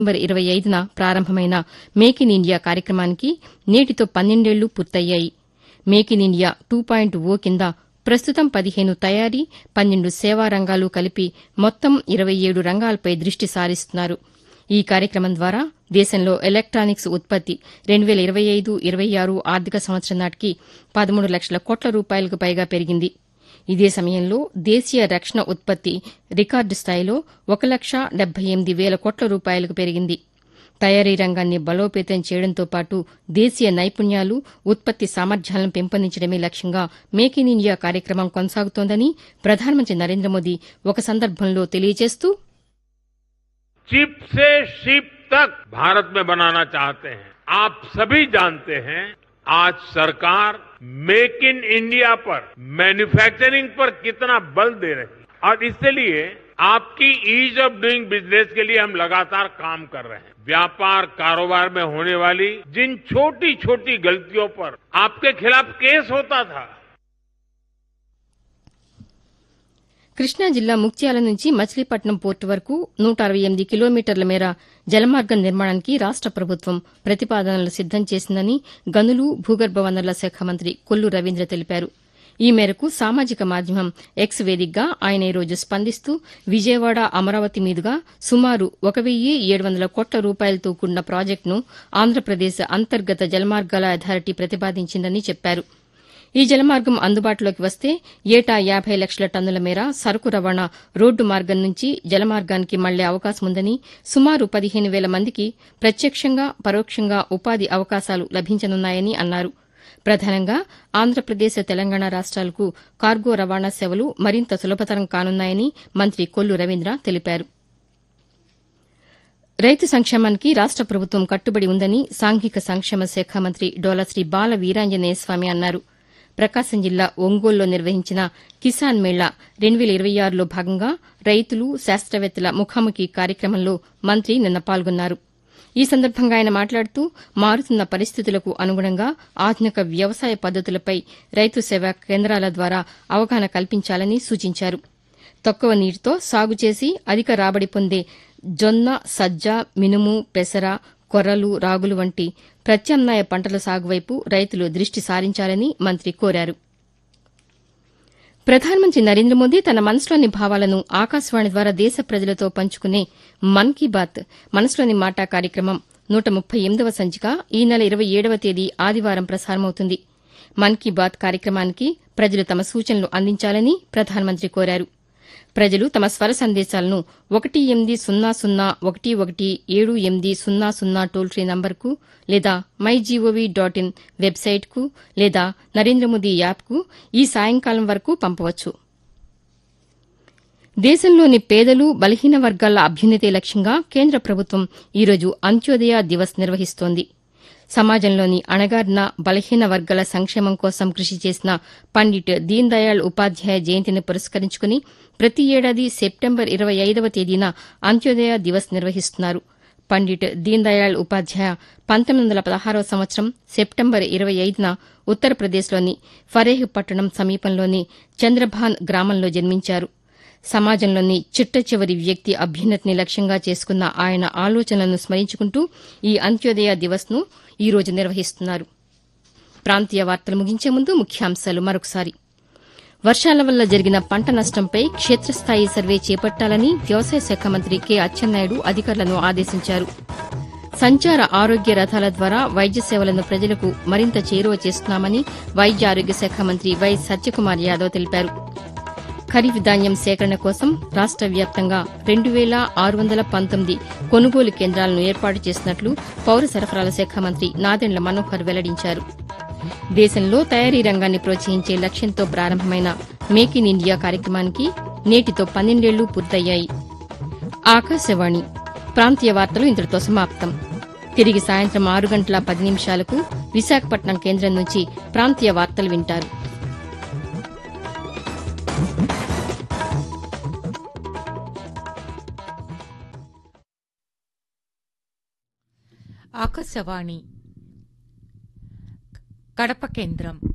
September 25న ప్రారంభమైన make in India కార్యక్రమానికి నేటితో 12 ఏళ్లు పూర్తయ్యాయి. మేక్ ఇన్ ఇండియా 2.0 కింద ప్రస్తుతం 15 తయారీ, 12 సేవా రంగాలు కలిపి మొత్తం 27 రంగాలపై దృష్టి సారిస్తున్నారు. ఈ కార్యక్రమం ద్వారా దేశంలో ఎలక్టానిక్స్ ఉత్పత్తి 2025-26 ఆర్థిక సంవత్సరం నాటికి 13 లక్షల కోట్ల రూపాయలకు పైగా పెరిగింది. ఇదే సమయంలో దేశీయ రక్షణ ఉత్పత్తి రికార్డు స్థాయిలో 1,78,000 కోట్ల రూపాయలకు పెరిగింది. తయారీ రంగాన్ని బలోపేతం చేయడంతో పాటు దేశీయ నైపుణ్యాలు, ఉత్పత్తి సామర్థ్యాలను పెంపొందించడమే లక్ష్యంగా మేక్ ఇన్ ఇండియా కార్యక్రమం కొనసాగుతోందని ప్రధానమంత్రి నరేంద్ర మోదీ ఒక సందర్భంలో తెలియజేస్తూ चिप से शिप तक भारत में बनाना चाहते हैं। आप सभी जानते हैं आज सरकार मेक इन इंडिया पर, मैन्युफैक्चरिंग पर कितना बल दे रही है और इसलिए आपकी ईज ऑफ डूइंग बिजनेस के लिए हम लगातार काम कर रहे हैं। व्यापार कारोबार में होने वाली जिन छोटी छोटी गलतियों पर आपके खिलाफ केस होता था, కృష్ణా జిల్లా ముక్త్యాల నుంచి మచిలీపట్నం పోర్టు వరకు 168 కిలోమీటర్ల మేర జలమార్గం నిర్మాణానికి రాష్ట ప్రభుత్వం ప్రతిపాదనలు సిద్దం చేసిందని గనులు, భూగర్భ వనరుల శాఖ మంత్రి కొల్లు రవీంద్ర తెలిపారు. ఈ మేరకు సామాజిక మాధ్యమం ఎక్స్ వేదికగా ఆయన ఈ రోజు స్పందిస్తూ విజయవాడ, అమరావతి మీదుగా సుమారు 1,700 కోట్ల రూపాయలతో కూడిన ప్రాజెక్టును ఆంధ్రప్రదేశ్ అంతర్గత జలమార్గాల అథారిటీ ప్రతిపాదించిందని చెప్పారు. ఈ జలమార్గం అందుబాటులోకి వస్తే ఏటా 50 లక్షల టన్నుల మేర సరకు రవాణా రోడ్డు మార్గం నుంచి జలమార్గానికి మళ్లే అవకాశముందని, సుమారు 15,000 మందికి ప్రత్యక్షంగా, పరోక్షంగా ఉపాధి అవకాశాలు లభించనున్నాయని అన్నారు. ప్రధానంగా ఆంధ్రప్రదేశ్, తెలంగాణ రాష్ట్రాలకు కార్గో రవాణా సేవలు మరింత సులభతరం కానున్నాయని మంత్రి కొల్లు రవీంద్ర తెలిపారు. రైతు సంక్షేమానికి రాష్ట ప్రభుత్వం కట్టుబడి ఉందని సాంఘిక సంక్షేమ శాఖ మంత్రి డోలాశ్రీ బాల వీరాంజనేయ స్వామి అన్నారు. ప్రకాశం జిల్లా ఒంగోలులో నిర్వహించిన కిసాన్ మేళా 2026లో భాగంగా రైతులు, శాస్త్రవేత్తల ముఖాముఖి కార్యక్రమంలో మంత్రి నిన్న పాల్గొన్నారు. ఈ సందర్భంగా ఆయన మాట్లాడుతూ మారుతున్న పరిస్థితులకు అనుగుణంగా ఆధునిక వ్యవసాయ పద్దతులపై రైతు సేవా కేంద్రాల ద్వారా అవగాహన కల్పించాలని సూచించారు. తక్కువ నీటితో సాగు చేసి అధిక రాబడి పొందే జొన్న, సజ్జ, మినుము, పెసర, కొర్రలు, రాగులు వంటి ప్రత్యామ్నాయ పంటల సాగువైపు రైతులు దృష్టి సారించాలని మంత్రి కోరారు. ప్రధానమంత్రి నరేంద్ర మోదీ తన మనసులోని భావాలను ఆకాశవాణి ద్వారా దేశ ప్రజలతో పంచుకునే మన్ కీ బాత్ మనసులోని మాట కార్యక్రమం 138వ సంచిక ఈ నెల 27వ తేదీ ఆదివారం ప్రసారమవుతుంది. మన్ కీ బాత్ కార్యక్రమానికి ప్రజలు తమ సూచనలు అందించాలని ప్రధానమంత్రి కోరారు. ప్రజలు తమ స్వర సందేశాలను 1800117800 టోల్ ఫ్రీ నంబర్కు లేదా MyGov.in వెబ్సైట్కు లేదా నరేంద్ర మోదీ యాప్కు ఈ సాయంకాలం వరకు పంపవచ్చు. దేశంలోని పేదలు, బలహీన వర్గాల అభ్యున్నతే లక్ష్యంగా కేంద్ర ప్రభుత్వం ఈ రోజు అంత్యోదయ దివస్ నిర్వహిస్తోంది. సమాజంలోని అణగారిన, బలహీన వర్గాల సంక్షేమం కోసం కృషి చేసిన పండిట్ దీన్ దయాళ్ ఉపాధ్యాయ జయంతిని పురస్కరించుకుని ప్రతి ఏడాది సెప్టెంబర్ 25వ తేదీన అంత్యోదయ దివస్ నిర్వహిస్తున్నారు. పండిట్ దీన్ దయాళ్ ఉపాధ్యాయ 1916వ సంవత్సరం సెప్టెంబర్ 25న ఉత్తరప్రదేశ్లోని ఫరేహ్ పట్టణం సమీపంలోని చంద్రభాన్ గ్రామంలో జన్మించారు. సమాజంలోని చిట్టచివరి వ్యక్తి అభ్యున్నతిని లక్ష్యంగా చేసుకున్న ఆయన ఆలోచనలను స్మరించుకుంటూ ఈ అంత్యోదయ దివస్ను ఈ రోజు నిర్వహిస్తున్నారు. ప్రాంతీయ వార్తలు ముగించే ముందు ముఖ్యాంశాలు మరొకసారి. వర్షాల వల్ల జరిగిన పంట నష్టంపై క్షేత్రస్థాయి సర్వే చేపట్టాలని వ్యవసాయ శాఖ మంత్రి కె అచ్చెన్నాయుడు అధికారులను ఆదేశించారు. సంచార ఆరోగ్య రథాల ద్వారా వైద్య సేవలను ప్రజలకు మరింత చేరువ చేస్తున్నామని వైద్య ఆరోగ్య శాఖ మంత్రి వై సత్యకుమార్ యాదవ్ తెలిపారు. ఖరీఫ్ ధాన్యం సేకరణ కోసం రాష్ట వ్యాప్తంగా 2,619 కొనుగోలు కేంద్రాలను ఏర్పాటు చేసినట్లు పౌర సరఫరాల శాఖ మంత్రి నాదెండ్ల మనోహర్ వెల్లడించారు. దేశంలో తయారీ రంగాన్ని ప్రోత్సహించే లక్ష్యంతో ప్రారంభమైన మేక్ ఇన్ ఇండియా కార్యక్రమానికి నేటితో 12 ఏళ్లు పూర్తయ్యాయి. ఆకాశవాణి ప్రాంతీయ వార్తలు ఇంతటితో సమాప్తం. తిరిగి సాయంత్రం 6:10 విశాఖపట్నం కేంద్రం నుంచి ప్రాంతీయ వార్తలు వింటారు. ఆకాశవాణి కడప కేంద్రం